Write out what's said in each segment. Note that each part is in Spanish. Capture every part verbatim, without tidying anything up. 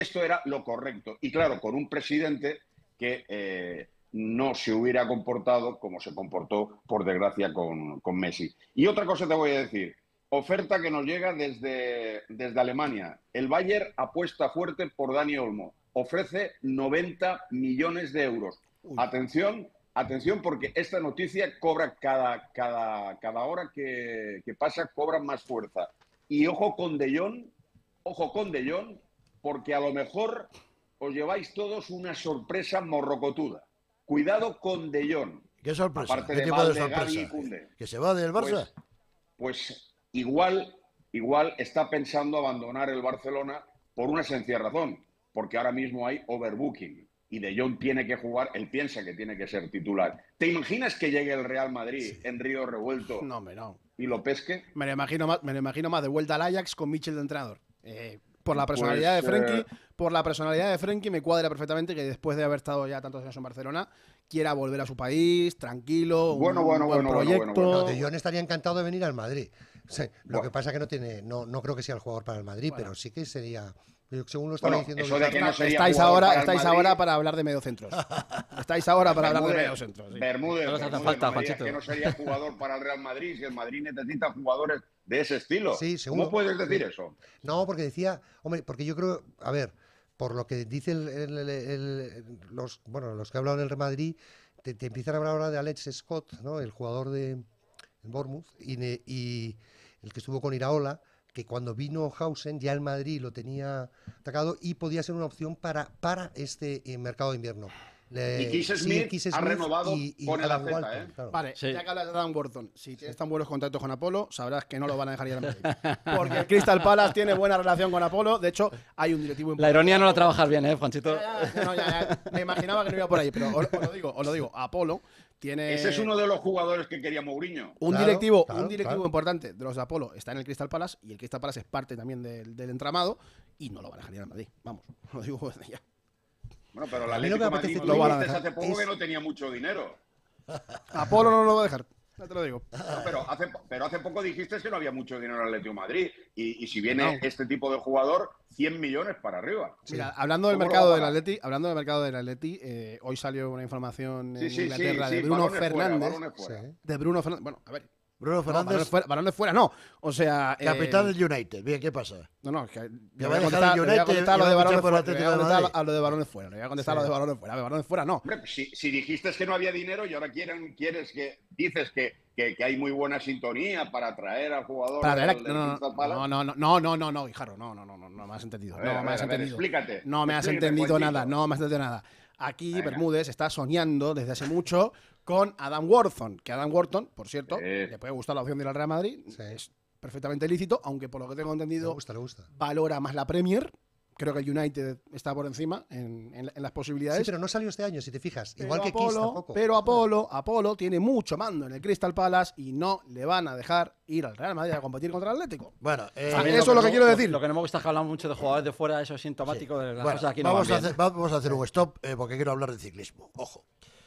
esto era lo correcto. Y claro, con un presidente que eh, no se hubiera comportado como se comportó, por desgracia, con, con Messi. Y otra cosa te voy a decir. Oferta que nos llega desde, desde Alemania. El Bayern apuesta fuerte por Dani Olmo. Ofrece noventa millones de euros. Uy. Atención, atención, porque esta noticia cobra cada, cada, cada hora que, que pasa, cobra más fuerza. Y ojo con De Jong, ojo con De Jong, porque a lo mejor os lleváis todos una sorpresa morrocotuda. Cuidado con De Jong. ¿Qué sorpresa? Aparte ¿Qué de tipo Valde, de sorpresa? Gavi y Koundé. ¿Que se va del Barça? Pues, pues igual, igual está pensando abandonar el Barcelona por una sencilla razón, porque ahora mismo hay overbooking y De Jong tiene que jugar, él piensa que tiene que ser titular. ¿Te imaginas que llegue el Real Madrid sí. en Río Revuelto no, me no. y lo pesque? Me lo imagino más, me lo imagino más de vuelta al Ajax con Michel de entrenador. Eh, por la personalidad pues, de Frenkie, eh... por la personalidad de Frenkie me cuadra perfectamente que después de haber estado ya tantos años en Barcelona quiera volver a su país, tranquilo, bueno, un bueno, buen bueno, proyecto. Bueno, bueno, bueno. No, De Jong estaría encantado de venir al Madrid. O sea, lo bueno. que pasa es que no tiene, no, no creo que sea el jugador para el Madrid, bueno. pero sí que sería. Según lo bueno, diciendo eso de que no estáis ahora, estáis ahora para hablar de mediocentros. Estáis ahora para Bermúdez, hablar de mediocentros. Sí. Bermúdez, no Bermúdez, falta, no me digas que no sería jugador para el Real Madrid si el Madrid necesita jugadores de ese estilo. Sí, seguro. ¿Cómo puedes decir eso? No, porque decía, hombre, porque yo creo, a ver, por lo que dice el, el, el, el, los, bueno, los que hablan del Real Madrid, te, te empiezan a hablar ahora de Alex Scott, ¿no? El jugador de Bournemouth y, y el que estuvo con Iraola, que cuando vino Hausen ya el Madrid lo tenía atacado y podía ser una opción para, para este eh, mercado de invierno. Le, y Keith Smith, sí, Smith ha renovado y, y con el Adam Walton, ¿eh? Claro. Vale, sí. Ya que hablas de Adam Walton, si tienes tan buenos contactos con Apolo, sabrás que no lo van a dejar ir a Madrid. Porque el Crystal Palace tiene buena relación con Apolo. De hecho, hay un directivo importante. La ironía no la trabajas bien, ¿eh, Juanchito? Ya, ya, no, ya, ya. Me imaginaba que no iba por ahí, pero os, os lo digo, os lo digo. Apolo tiene... Ese es uno de los jugadores que quería Mourinho. Un claro, directivo, claro, un directivo claro. importante de los de Apolo está en el Crystal Palace y el Crystal Palace es parte también del, del entramado y no lo van a dejar ir a Madrid. Vamos, lo digo desde ya. Bueno, pero la Atlético de Madrid lo van a dejar. Hace poco es... que no tenía mucho dinero. Apolo no lo va a dejar, ya te lo digo. No, pero, hace, pero hace poco dijiste que no había mucho dinero en el Atlético de Madrid. Y, y si viene no. este tipo de jugador, cien millones para arriba. Mira, hablando del mercado del Atleti, hablando del mercado del Atleti, eh, hoy salió una información en sí, sí, Inglaterra sí, de Bruno sí, Fernández. Fuera, fuera. Sí. De Bruno Fernández. Bueno, a ver. Bruno Fernández. No, fuera, balones fuera, no. O sea. Capitán eh, del United. Bien, ¿qué pasa? No, no, es que. Que va a dejar el United. A lo de balones fuera. De a lo de balones fuera. Le voy a contestar sí. a lo de balones fuera. A ver, balones fuera, no. Hombre, si, si dijiste que no había dinero y ahora quieren, quieres que. Dices que, que, que hay muy buena sintonía para atraer al jugador. Para del, del, no, no, no, no, no, no, no, no, Guijarro. No, no, no, no, no me has entendido. Ver, no ver, me has ver, entendido. Explícate. No me has explícate, entendido Juanchito. nada. No me has entendido nada. Aquí Venga. Bermúdez está soñando desde hace mucho con Adam Wharton, que Adam Wharton, por cierto, sí. le puede gustar la opción de ir al Real Madrid, sí. es perfectamente lícito, aunque por lo que tengo entendido le gusta, le gusta. valora más la Premier. Creo que el United está por encima en, en, en las posibilidades. Sí, pero no salió este año, si te fijas. Pero Igual que Apolo, Kiss tampoco. Pero Apolo, Apolo tiene mucho mando en el Crystal Palace y no le van a dejar ir al Real Madrid a competir contra el Atlético. Bueno, eh, eso es lo que, que quiero lo, decir. Lo que no me gusta es que hablamos mucho de jugadores de fuera, eso es sintomático sí. de las bueno, cosas aquí no vamos, van a bien. hacer, vamos a hacer un stop eh, porque quiero hablar de ciclismo. Ojo.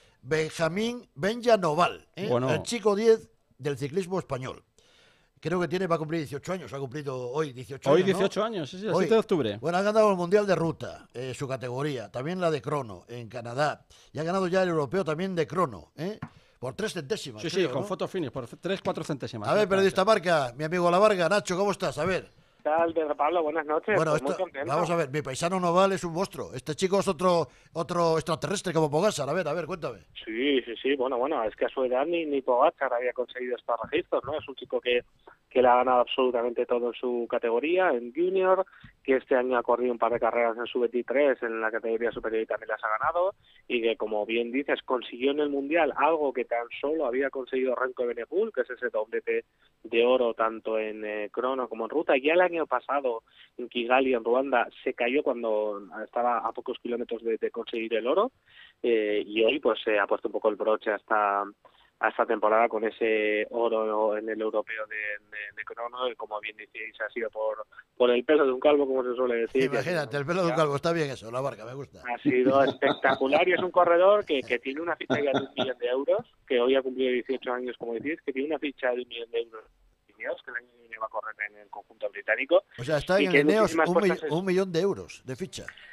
Benjamín Benja Noval, ¿eh? bueno. el chico diez del ciclismo español. Creo que tiene, va a cumplir dieciocho años, ha cumplido hoy dieciocho hoy años. Hoy dieciocho ¿no? años, sí, sí, el hoy. siete de octubre. Bueno, ha ganado el Mundial de Ruta, eh, su categoría, también la de crono en Canadá. Y ha ganado ya el europeo también de crono, ¿eh? Por tres centésimas. Sí, creo, sí, con ¿no? foto finish, por tres, cuatro centésimas. A ver, periodista Marca, mi amigo La Varga, Nacho, ¿cómo estás? A ver. ¿Qué tal, Pedro Pablo? Buenas noches. Bueno, pues esto, muy contento. vamos a ver, mi paisano Noval es un monstruo. Este chico es otro otro extraterrestre como Pogačar. A ver, a ver, cuéntame. Sí, sí, sí. Bueno, bueno, es que a su edad ni, ni Pogačar había conseguido estos registros, ¿no? Es un chico que, que le ha ganado absolutamente todo en su categoría, en junior, que este año ha corrido un par de carreras en su veintitrés, en la categoría superior y también las ha ganado, y que, como bien dices, consiguió en el Mundial algo que tan solo había conseguido Renko Evenepoel, que es ese doblete de oro tanto en eh, crono como en ruta. Ya el año pasado en Kigali, en Ruanda, se cayó cuando estaba a pocos kilómetros de, de conseguir el oro, eh, y hoy pues se ha puesto un poco el broche hasta a esta temporada con ese oro en el europeo de, de, de crono, y como bien decís, ha sido por por el pelo de un calvo, como se suele decir. Imagínate, el pelo de un calvo, está bien eso, La Varga, me gusta. Ha sido espectacular y es un corredor que, que tiene una ficha ya de un millón de euros, que hoy ha cumplido dieciocho años, como decís, que tiene una ficha de un millón de euros Ineos, que el año que viene va a correr en el conjunto británico. O sea, está y en que el hay Ineos muchísimas un, mi- puestas en- un millón de euros de ficha.